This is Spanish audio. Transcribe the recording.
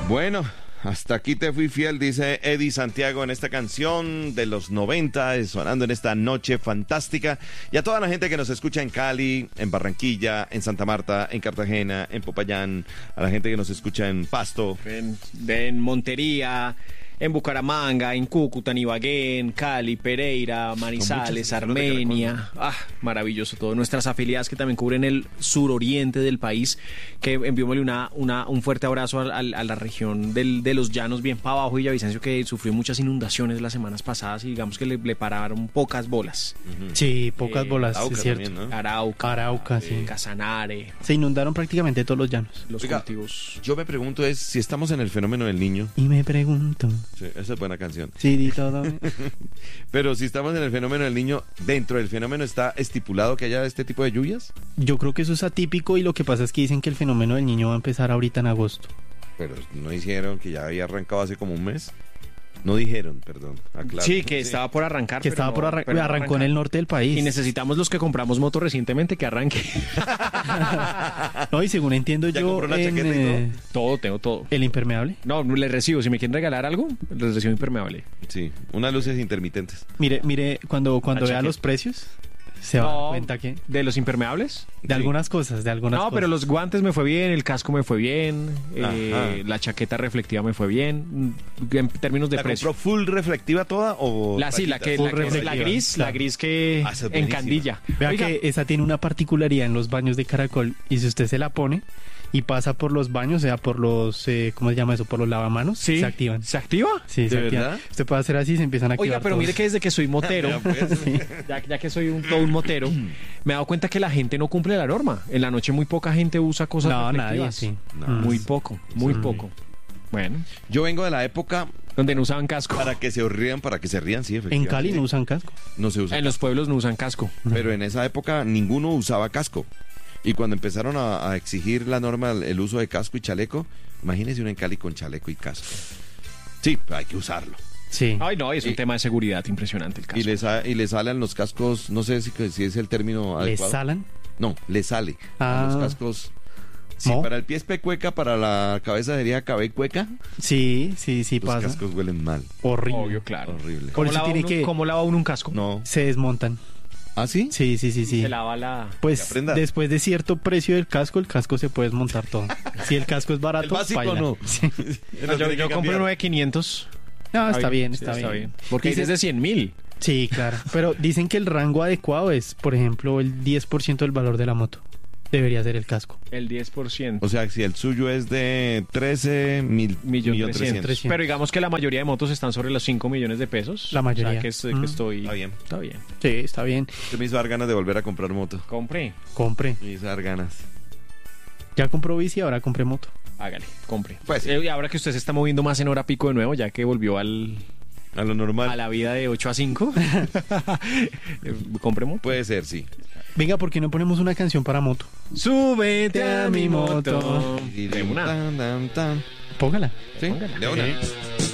Bueno, hasta aquí te fui fiel, dice Eddie Santiago en esta canción de los 90, sonando en esta noche fantástica. Y a toda la gente que nos escucha en Cali, en Barranquilla, en Santa Marta, en Cartagena, en Popayán, a la gente que nos escucha en Pasto, en Montería, en Bucaramanga, en Cúcuta, en Ibagué, en Cali, Pereira, Manizales, Armenia. Maravilloso todo. Nuestras afiliadas que también cubren el suroriente del país, que enviémosle un fuerte abrazo a la región de los llanos, bien para abajo, Villavicencio, que sufrió muchas inundaciones las semanas pasadas y digamos que le pararon pocas bolas. Sí, pocas bolas, Arauca es cierto. también, ¿no? Arauca, sí. Casanare, Se inundaron prácticamente todos los llanos. los Oiga, cultivos. Yo me pregunto es si estamos en el fenómeno del niño. Y me pregunto. Sí, esa es buena canción. Sí, di todo. Pero si estamos en el fenómeno del niño, ¿dentro del fenómeno está estipulado que haya este tipo de lluvias? Yo creo que eso es atípico y lo que pasa es que dicen que el fenómeno del niño va a empezar ahorita en agosto. Pero no dijeron que ya había arrancado hace como un mes. No dijeron, perdón. Aclaro. Sí, que estaba por arrancar. Que pero estaba por no- pero no arrancó en el norte del país. Y necesitamos los que compramos moto recientemente que arranque. No, y según entiendo ¿Ya yo, compró la chaqueta y Tengo todo. el impermeable. No, le recibo. Si me quieren regalar algo, les recibo impermeable. Sí, unas luces intermitentes. Mire, cuando vea chaqueta. los precios, se va a dar cuenta que ¿De los impermeables? de algunas cosas, No, cosas. pero los guantes me fue bien, el casco me fue bien, Ajá. la chaqueta reflectiva me fue bien. En términos de ¿La precio. compró full reflectiva toda o La rayitas? la gris, claro. la gris que Ah, esa es en buenísima. candilla. Vea Oiga, que esa tiene una particularidad en los baños de Caracol y si usted se la pone y pasa por los baños, o sea, por los, ¿cómo se llama eso? Por los lavamanos, sí, se activan. ¿Se activa? Sí, ¿De se activan. verdad? Usted puede hacer así y se empiezan a activar. Oiga, pero todos. mire que desde que soy motero, Vea, pues. ya que soy todo un motero, me he dado cuenta que la gente no cumple la norma. En la noche muy poca gente usa cosas No, nadie, reflectivas. sí. No. Muy poco, muy poco. Bueno, Yo vengo de la época donde no usaban casco. para que se rían, sí, En efectivamente. Cali no usan casco. No se usa. En los pueblos no usan casco. Pero en esa época ninguno usaba casco. Y cuando empezaron a exigir la norma el uso de casco y chaleco, imagínese uno en Cali con chaleco y casco. Sí, hay que usarlo. Sí. Ay, no, es un tema de seguridad impresionante el casco. Y le salen los cascos, no sé si es el término ¿Les adecuado. salan? No, le sale a Ah. los cascos. Si ¿No? para el pie es pecueca, para la cabeza sería cabecueca, Sí, los pasa. cascos huelen mal. Horrible. Obvio, claro. Horrible. Por eso tiene que... ¿Cómo lava uno un casco? No. Se desmontan. ¿Ah, sí? Sí. Se lava la... Pues Que aprenda. después de cierto precio del casco, el casco se puede desmontar todo. Si el casco es barato, El básico paila. no. Sí. No, yo compré uno de 500. No, está bien, Sí, está bien. Porque Dice- es de 100,000. Sí, claro. Pero dicen que el rango adecuado es, por ejemplo, el 10% del valor de la moto. Debería ser el casco. El 10%. O sea, si el suyo es de 13 mil, Millón millón 300. 300. Pero digamos que la mayoría de motos están sobre los 5 millones de pesos. La mayoría. O sea, que estoy... Está bien. Está bien. Sí, está bien. Usted me hizo dar ganas de volver a comprar moto. Compre. Compre. Me hizo dar ganas. Ya compró bici, ahora compré moto. Hágale. Compre. Pues sí. Y ahora que usted se está moviendo más en hora pico de nuevo, ya que volvió A lo normal. a la vida de 8 a 5, compre moto. Puede ser, sí. Venga, ¿por qué no ponemos una canción para moto? Súbete a mi moto. De una. Tan, tan, tan. Póngala. Sí, Póngala. de una.